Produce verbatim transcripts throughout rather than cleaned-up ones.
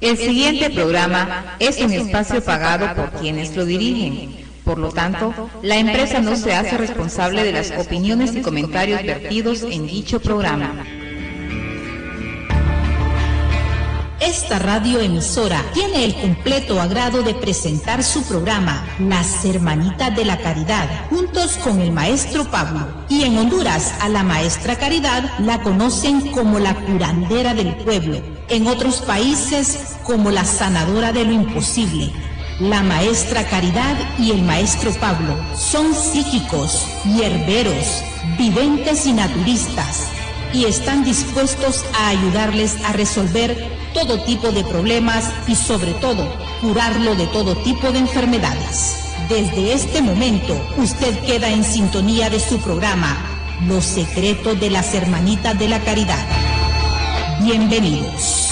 El siguiente programa es un espacio pagado por quienes lo dirigen. Por lo tanto, la empresa no se hace responsable de las opiniones y comentarios vertidos en dicho programa. Esta radioemisora tiene el completo agrado de presentar su programa Las Hermanitas de la Caridad, juntos con el maestro Pablo. Y en Honduras, a la maestra Caridad la conocen como la curandera del pueblo. En otros países, como la sanadora de lo imposible. La maestra Caridad y el maestro Pablo son psíquicos, hierberos, videntes y naturistas, y están dispuestos a ayudarles a resolver todo tipo de problemas y sobre todo curarlo de todo tipo de enfermedades. Desde este momento usted queda en sintonía de su programa Los Secretos de las Hermanitas de la Caridad. Bienvenidos.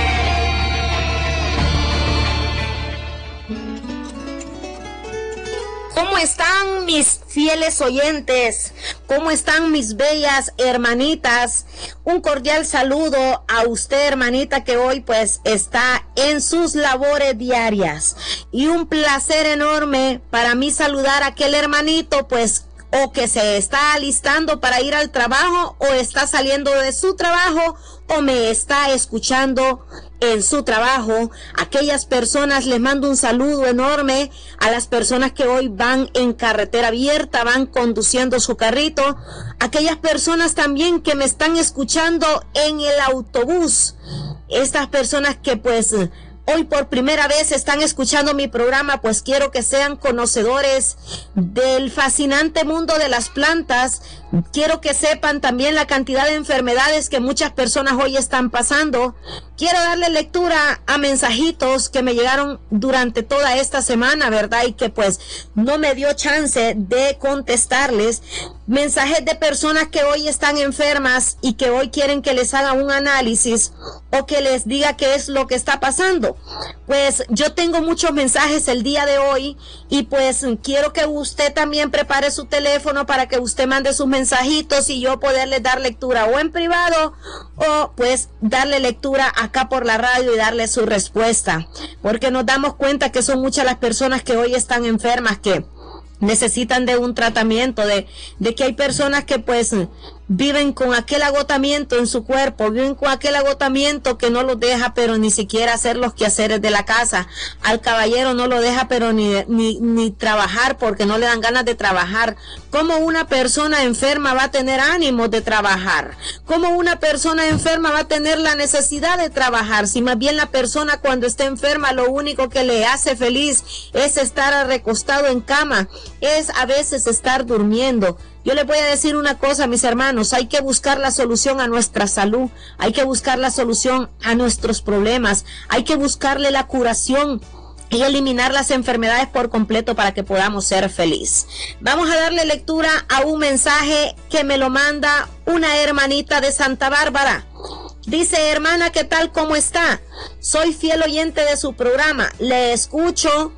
¿Cómo están mis fieles oyentes? ¿Cómo están mis bellas hermanitas? Un cordial saludo a usted, hermanita, que hoy pues está en sus labores diarias. Y un placer enorme para mí saludar a aquel hermanito pues o que se está alistando para ir al trabajo o está saliendo de su trabajo o me está escuchando en su trabajo. Aquellas personas les mando un saludo enorme a las personas que hoy van en carretera abierta, van conduciendo su carrito, aquellas personas también que me están escuchando en el autobús, estas personas que pues hoy por primera vez están escuchando mi programa, pues quiero que sean conocedores del fascinante mundo de las plantas. Quiero que sepan también la cantidad de enfermedades que muchas personas hoy están pasando. Quiero darle lectura a mensajitos que me llegaron durante toda esta semana, ¿verdad? Y que pues no me dio chance de contestarles. Mensajes de personas que hoy están enfermas y que hoy quieren que les haga un análisis o que les diga qué es lo que está pasando. Pues yo tengo muchos mensajes el día de hoy y pues quiero que usted también prepare su teléfono para que usted mande sus mensajitos y yo poderles dar lectura o en privado o pues darle lectura acá por la radio y darle su respuesta, porque nos damos cuenta que son muchas las personas que hoy están enfermas, que necesitan de un tratamiento, de, de que hay personas que pues viven con aquel agotamiento en su cuerpo, viven con aquel agotamiento que no los deja pero ni siquiera hacer los quehaceres de la casa. Al caballero no lo deja pero ni, ni, ni trabajar porque no le dan ganas de trabajar. ¿Cómo una persona enferma va a tener ánimo de trabajar? ¿Cómo una persona enferma va a tener la necesidad de trabajar? Si más bien la persona cuando está enferma lo único que le hace feliz es estar recostado en cama, es a veces estar durmiendo. Yo les voy a decir una cosa, mis hermanos, hay que buscar la solución a nuestra salud, hay que buscar la solución a nuestros problemas, hay que buscarle la curación y eliminar las enfermedades por completo para que podamos ser felices. Vamos a darle lectura a un mensaje que me lo manda una hermanita de Santa Bárbara. Dice: hermana, ¿qué tal? ¿Cómo está? Soy fiel oyente de su programa, le escucho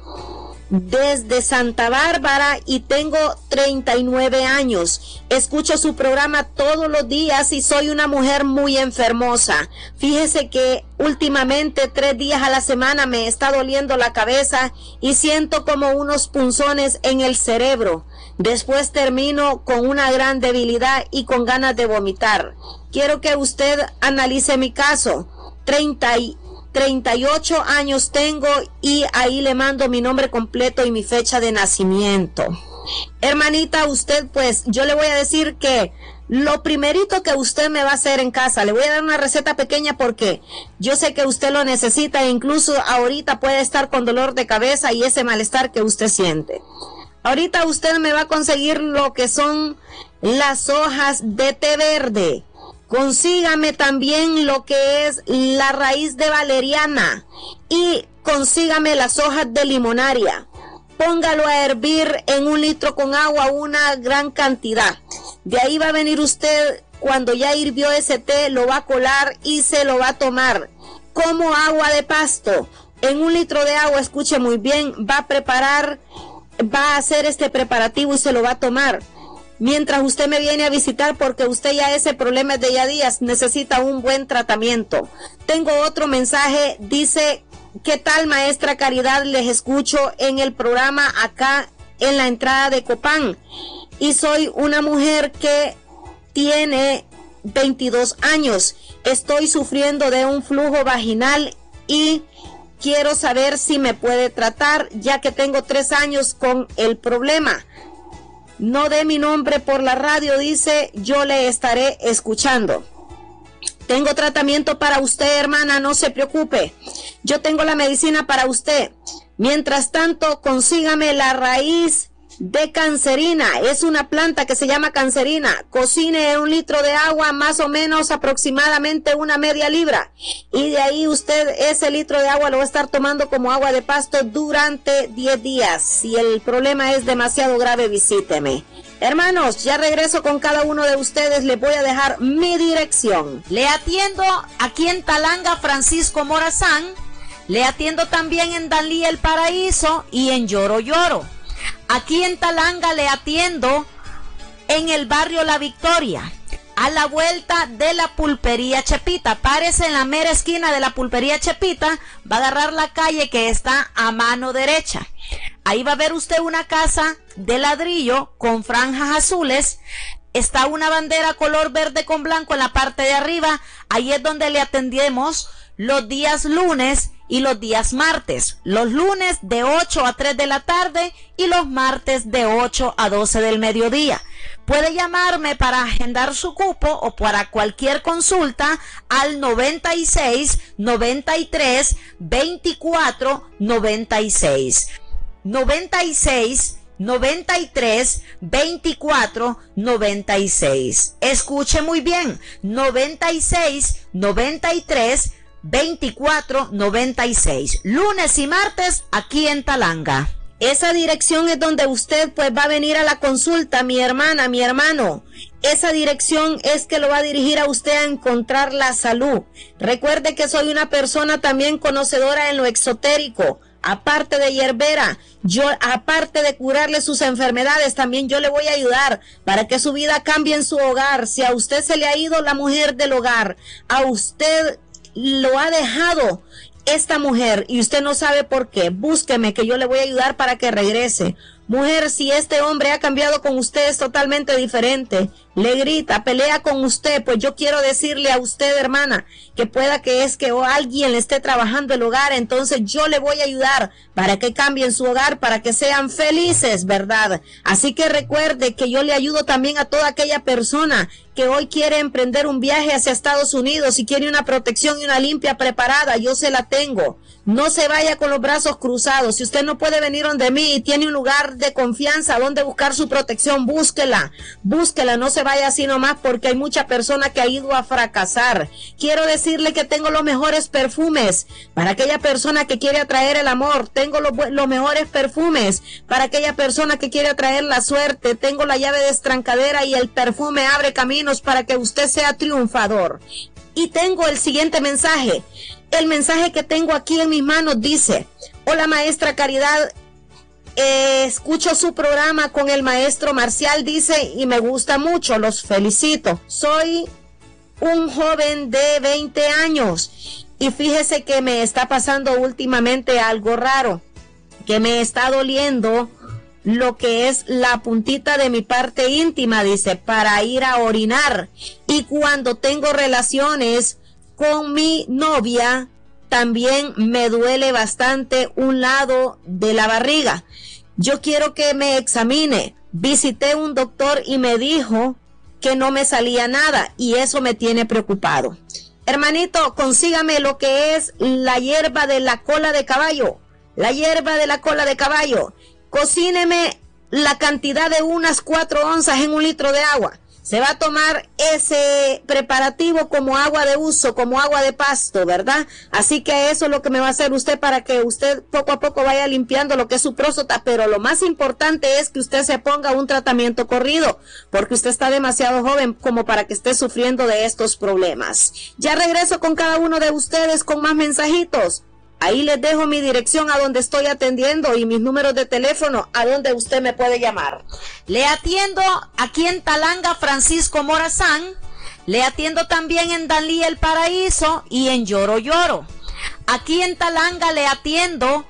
desde Santa Bárbara y tengo treinta y nueve años. Escucho su programa todos los días y soy una mujer muy enfermosa. Fíjese que últimamente tres días a la semana me está doliendo la cabeza y siento como unos punzones en el cerebro. Después termino con una gran debilidad y con ganas de vomitar. Quiero que usted analice mi caso. treinta y treinta y ocho años tengo y ahí le mando mi nombre completo y mi fecha de nacimiento. Hermanita, usted pues yo le voy a decir que lo primerito que usted me va a hacer en casa, le voy a dar una receta pequeña porque yo sé que usted lo necesita e incluso ahorita puede estar con dolor de cabeza y ese malestar que usted siente. Ahorita usted me va a conseguir lo que son las hojas de té verde. Consígame también lo que es la raíz de valeriana y consígame las hojas de limonaria. Póngalo a hervir en un litro con agua, una gran cantidad. De ahí va a venir usted, cuando ya hirvió ese té, lo va a colar y se lo va a tomar como agua de pasto. En un litro de agua, escuche muy bien, va a preparar, va a hacer este preparativo y se lo va a tomar. mientras usted me viene a visitar, porque usted ya ese problema es de ya días, necesita un buen tratamiento. Tengo otro mensaje, dice: ¿qué tal, maestra Caridad? Les escucho en el programa acá en la entrada de Copán, y soy una mujer que tiene veintidós años. Estoy sufriendo de un flujo vaginal y quiero saber si me puede tratar, ya que tengo tres años con el problema. No dé mi nombre por la radio, dice, yo le estaré escuchando. Tengo tratamiento para usted, hermana, no se preocupe. Yo tengo la medicina para usted. Mientras tanto, consígame la raíz de cancerina. Es una planta que se llama cancerina. Cocine un litro de agua, más o menos aproximadamente una media libra. Y de ahí usted ese litro de agua lo va a estar tomando como agua de pasto durante diez días. Si el problema es demasiado grave, visíteme. Hermanos, ya regreso con cada uno de ustedes. Les voy a dejar mi dirección. Le atiendo aquí en Talanga, Francisco Morazán. Le atiendo también en Dalí El Paraíso y en Lloro Lloro. Aquí en Talanga le atiendo en el barrio La Victoria, a la vuelta de la pulpería Chepita. Párese en la mera esquina de la pulpería Chepita, va a agarrar la calle que está a mano derecha. Ahí va a ver usted una casa de ladrillo con franjas azules. Está una bandera color verde con blanco en la parte de arriba. Ahí es donde le atendemos los días lunes y los días martes. Los lunes de ocho a tres de la tarde y los martes de ocho a doce del mediodía. Puede llamarme para agendar su cupo o para cualquier consulta al noventa y seis, noventa y tres, veinticuatro, noventa y seis. noventa y seis, noventa y tres, veinticuatro, noventa y seis. Escuche muy bien, noventa y seis, noventa y tres, veinticuatro, noventa y seis. Lunes y martes aquí en Talanga. Esa dirección es donde usted pues va a venir a la consulta, mi hermana, mi hermano. Esa dirección es que lo va a dirigir a usted a encontrar la salud. Recuerde que soy una persona también conocedora en lo exotérico. Aparte de hierbera, yo, aparte de curarle sus enfermedades, también yo le voy a ayudar para que su vida cambie en su hogar. Si a usted se le ha ido la mujer del hogar, a usted lo ha dejado esta mujer y usted no sabe por qué, búsqueme que yo le voy a ayudar para que regrese. Mujer, si este hombre ha cambiado con usted, es totalmente diferente, le grita, pelea con usted, pues yo quiero decirle a usted, hermana, que pueda que es que o alguien le esté trabajando el hogar, entonces yo le voy a ayudar para que cambien su hogar, para que sean felices, ¿verdad? Así que recuerde que yo le ayudo también a toda aquella persona que hoy quiere emprender un viaje hacia Estados Unidos y quiere una protección y una limpia preparada, yo se la tengo. No se vaya con los brazos cruzados. Si usted no puede venir donde mí y tiene un lugar de confianza donde buscar su protección, búsquela, búsquela, no se vaya así nomás porque hay mucha persona que ha ido a fracasar. Quiero decirle que tengo los mejores perfumes para aquella persona que quiere atraer el amor, tengo los, los mejores perfumes para aquella persona que quiere atraer la suerte, tengo la llave destrancadera y el perfume abre caminos para que usted sea triunfador. Y tengo el siguiente mensaje. El mensaje que tengo aquí en mis manos dice: hola maestra Caridad, eh, escucho su programa con el maestro Marcial, dice, y me gusta mucho, los felicito. Soy un joven de veinte años y fíjese que me está pasando últimamente algo raro, que me está doliendo lo que es la puntita de mi parte íntima, dice, para ir a orinar. Y cuando tengo relaciones con mi novia, también me duele bastante un lado de la barriga. Yo quiero que me examine. Visité un doctor y me dijo que no me salía nada y eso me tiene preocupado. Hermanito, consígame lo que es la hierba de la cola de caballo. La hierba de la cola de caballo. Cocíneme la cantidad de unas cuatro onzas en un litro de agua. Se va a tomar ese preparativo como agua de uso, como agua de pasto, ¿verdad? Así que eso es lo que me va a hacer usted para que usted poco a poco vaya limpiando lo que es su próstata. Pero lo más importante es que usted se ponga un tratamiento corrido, porque usted está demasiado joven como para que esté sufriendo de estos problemas. Ya regreso con cada uno de ustedes con más mensajitos Ahí les dejo mi dirección a donde estoy atendiendo y mis números de teléfono a donde usted me puede llamar. Le atiendo aquí en Talanga, Francisco Morazán. Le atiendo también en Danlí El Paraíso y en Lloro Lloro. Aquí en Talanga le atiendo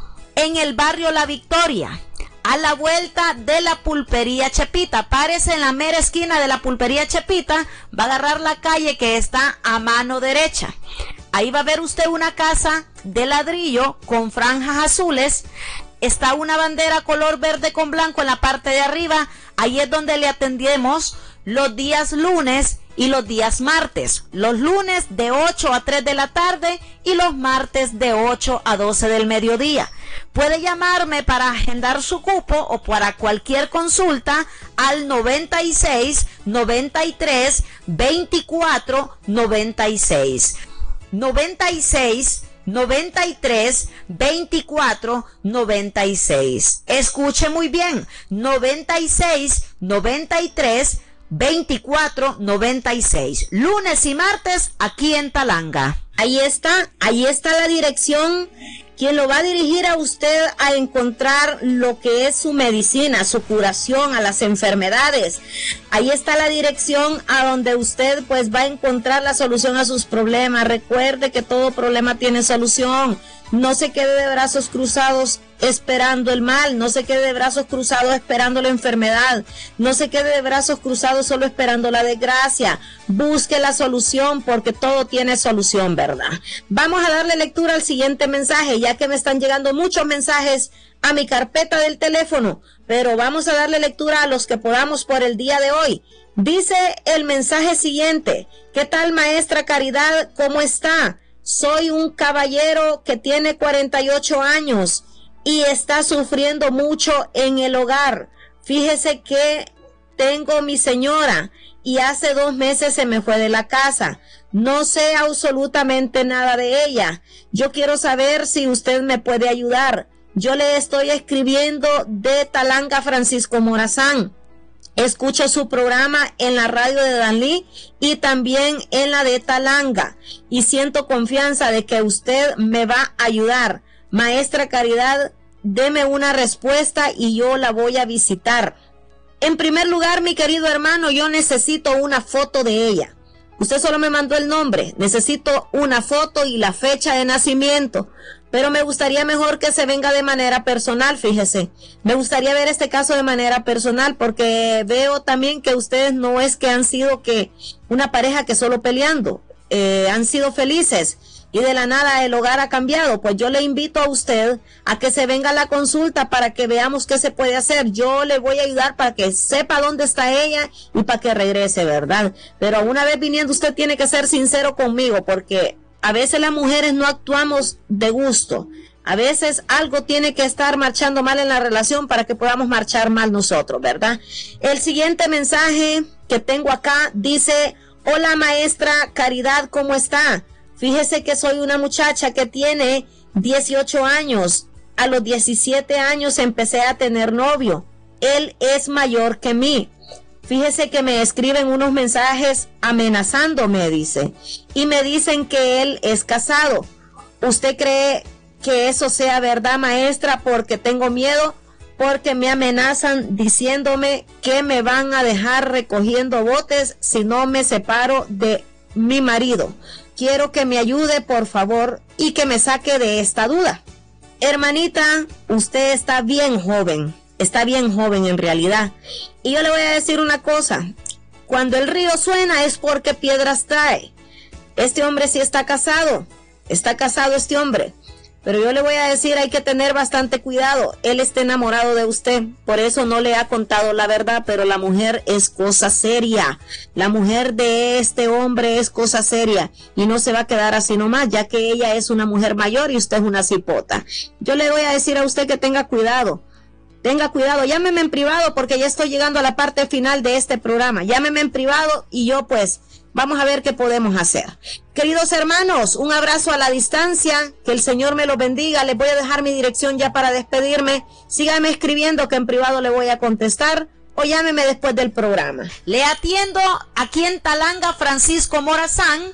en el barrio La Victoria, a la vuelta de la pulpería Chepita. Párese en la mera esquina de la pulpería Chepita, va a agarrar la calle que está a mano derecha. Ahí va a ver usted una casa de ladrillo con franjas azules. Está una bandera color verde con blanco en la parte de arriba. Ahí es donde le atendemos los días lunes y los días martes. Los lunes de ocho a tres de la tarde y los martes de ocho a doce del mediodía. Puede llamarme para agendar su cupo o para cualquier consulta al noventa y seis, noventa y tres, veinticuatro, noventa y seis. noventa y seis, noventa y tres, veinticuatro, noventa y seis. Escuche muy bien, noventa y seis, noventa y tres, veinticuatro, noventa y seis. Lunes y martes aquí en Talanga. Ahí está, ahí está la dirección, quien lo va a dirigir a usted a encontrar lo que es su medicina, su curación a las enfermedades. Ahí está la dirección a donde usted pues va a encontrar la solución a sus problemas. Recuerde que todo problema tiene solución. No se quede de brazos cruzados esperando el mal, no se quede de brazos cruzados esperando la enfermedad, no se quede de brazos cruzados solo esperando la desgracia. Busque la solución porque todo tiene solución, ¿verdad? Vamos a darle lectura al siguiente mensaje, ya que me están llegando muchos mensajes a mi carpeta del teléfono, pero vamos a darle lectura a los que podamos por el día de hoy. Dice el mensaje siguiente: ¿qué tal, maestra Caridad? ¿Cómo está? Soy un caballero que tiene cuarenta y ocho años y está sufriendo mucho en el hogar. Fíjese que tengo mi señora y hace dos meses se me fue de la casa. No sé absolutamente nada de ella. Yo quiero saber si usted me puede ayudar. Yo le estoy escribiendo de Talanga, Francisco Morazán. Escucho su programa en la radio de Danlí y también en la de Talanga y siento confianza de que usted me va a ayudar. Maestra Caridad, deme una respuesta y yo la voy a visitar. En primer lugar, mi querido hermano, yo necesito una foto de ella. Usted solo me mandó el nombre, necesito una foto y la fecha de nacimiento. Pero me gustaría mejor que se venga de manera personal, fíjese. Me gustaría ver este caso de manera personal porque veo también que ustedes no es que han sido que una pareja que solo peleando, eh, han sido felices y de la nada el hogar ha cambiado. Pues yo le invito a usted a que se venga a la consulta para que veamos qué se puede hacer. Yo le voy a ayudar para que sepa dónde está ella y para que regrese, ¿verdad? Pero una vez viniendo usted tiene que ser sincero conmigo porque a veces las mujeres no actuamos de gusto. A veces algo tiene que estar marchando mal en la relación para que podamos marchar mal nosotros, ¿verdad? El siguiente mensaje que tengo acá dice: hola maestra Caridad, ¿cómo está? Fíjese que soy una muchacha que tiene dieciocho años. A los diecisiete años empecé a tener novio. Él es mayor que mí. Fíjese que me escriben unos mensajes amenazándome, dice, y me dicen que él es casado. ¿Usted cree que eso sea verdad, maestra? Porque tengo miedo, porque me amenazan diciéndome que me van a dejar recogiendo botes si no me separo de mi marido. Quiero que me ayude, por favor, y que me saque de esta duda. Hermanita, usted está bien joven. Está bien joven en realidad. Y yo le voy a decir una cosa. Cuando el río suena es porque piedras trae. Este hombre sí está casado. Está casado este hombre. Pero yo le voy a decir, hay que tener bastante cuidado. Él está enamorado de usted. Por eso no le ha contado la verdad. Pero la mujer es cosa seria. La mujer de este hombre es cosa seria. Y no se va a quedar así nomás, ya que ella es una mujer mayor y usted es una cipota. Yo le voy a decir a usted que tenga cuidado. Tenga cuidado, llámeme en privado porque ya estoy llegando a la parte final de este programa. Llámeme en privado y yo pues vamos a ver qué podemos hacer. Queridos hermanos, un abrazo a la distancia, que el Señor me los bendiga. Les voy a dejar mi dirección ya para despedirme. Síganme escribiendo que en privado le voy a contestar o llámeme después del programa. Le atiendo aquí en Talanga, Francisco Morazán.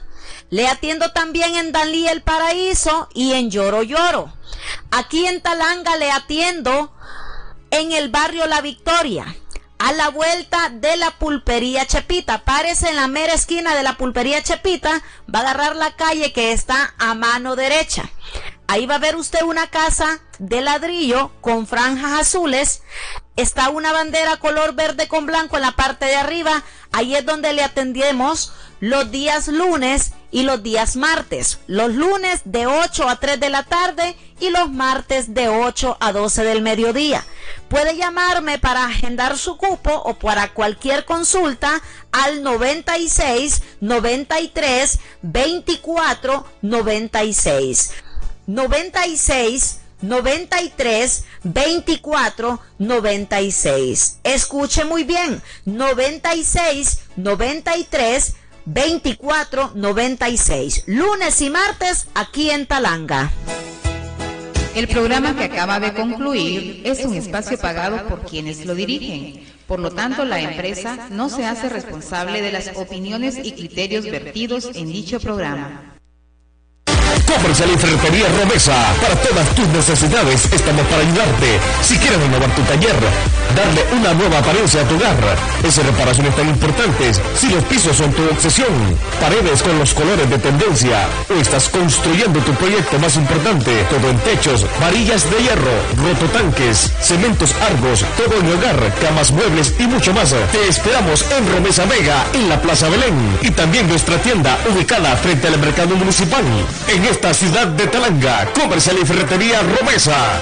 Le atiendo también en Danlí El Paraíso y en Lloro Lloro. Aquí en Talanga le atiendo en el barrio La Victoria, a la vuelta de la pulpería Chepita. Párese en la mera esquina de la pulpería Chepita, va a agarrar la calle que está a mano derecha. Ahí va a ver usted una casa de ladrillo con franjas azules. Está una bandera color verde con blanco en la parte de arriba. Ahí es donde le atendemos los días lunes y los días martes. Los lunes de ocho a tres de la tarde y los martes de ocho a doce del mediodía. Puede llamarme para agendar su cupo o para cualquier consulta al noventa y seis, noventa y tres, veinticuatro, noventa y seis. noventa y seis, noventa y tres, veinticuatro, noventa y seis. Escuche muy bien, noventa y seis, noventa y tres, veinticuatro, noventa y seis. Lunes y martes aquí en Talanga. El programa que acaba de concluir es un espacio pagado por quienes lo dirigen. Por lo tanto, la empresa no se hace responsable de las opiniones y criterios vertidos en dicho programa. Comercial y Ferretería Romesa. Para todas tus necesidades estamos para ayudarte. Si quieres renovar tu taller, darle una nueva apariencia a tu hogar, esas reparaciones tan importantes, si los pisos son tu obsesión, paredes con los colores de tendencia, o estás construyendo tu proyecto más importante, todo en techos, varillas de hierro, rototanques, cementos Argos, todo en el hogar, camas, muebles y mucho más. Te esperamos en Romesa Vega, en la Plaza Belén, y también nuestra tienda ubicada frente al mercado municipal. En esta ciudad de Talanga, Comercial y Ferretería Romesa.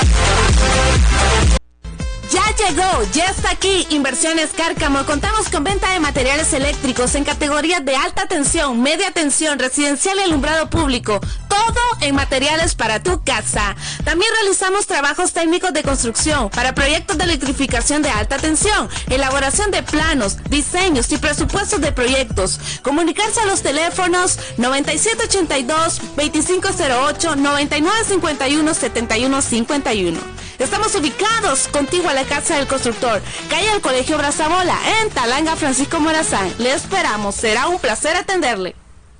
Ya llegó, ya está aquí Inversiones Cárcamo. Contamos con venta de materiales eléctricos en categorías de alta tensión, media tensión, residencial y alumbrado público. Todo en materiales para tu casa. También realizamos trabajos técnicos de construcción para proyectos de electrificación de alta tensión, elaboración de planos, diseños y presupuestos de proyectos. Comunicarse a los teléfonos noventa y siete ochenta y dos, veinticinco cero ocho, noventa y nueve cincuenta y uno, setenta y uno cincuenta y uno. Estamos ubicados contigo a la Casa del Constructor, calle del Colegio Brazabola, en Talanga, Francisco Morazán. Le esperamos, será un placer atenderle.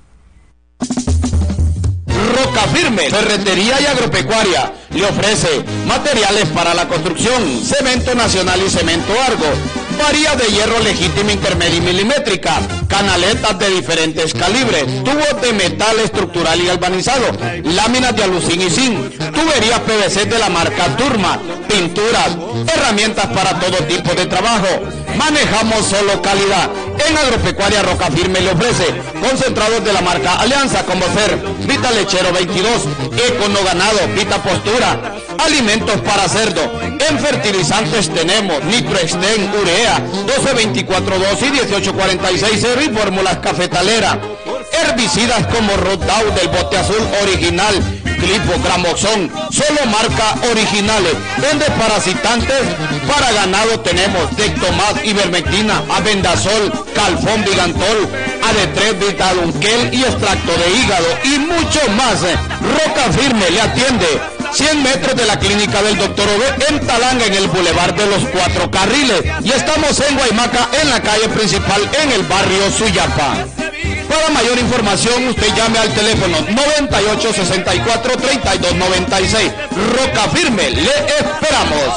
Roca Firme, Ferretería y Agropecuaria, le ofrece materiales para la construcción, cemento nacional y cemento Argo, varillas de hierro legítima intermedia y milimétrica, canaletas de diferentes calibres, tubos de metal estructural y galvanizado, láminas de alucín y zinc, tuberías P V C de la marca Turma, pinturas, herramientas para todo tipo de trabajo. Manejamos solo calidad. En Agropecuaria Roca Firme le ofrece concentrados de la marca Alianza, como ser Vita Lechero veintidós, Econo Ganado, Vita Postura, alimentos para cerdo. En fertilizantes tenemos Nitroexten, Urea, doce veinticuatro dos y dieciocho cuarenta y seis cero y fórmulas cafetalera. Herbicidas como Rodau del bote azul original, Clipo, Gramoxón, solo marca originales. En desparasitantes para ganado tenemos Dectomas, Ivermectina, Abendazol, Calfón, Vigantol, A D tres, Vitadunquel y extracto de hígado y mucho más. Roca Firme le atiende cien metros de la clínica del doctor Ove en Talanga, en el Boulevard de los Cuatro Carriles, y estamos en Guaymaca, en la calle principal, en el barrio Suyapa. Para mayor información, usted llame al teléfono noventa y ocho, sesenta y cuatro, treinta y dos noventa y seis. Roca Firme, le esperamos.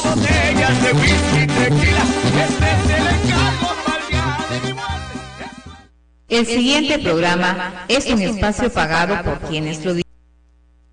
El siguiente programa es un espacio pagado por quienes lo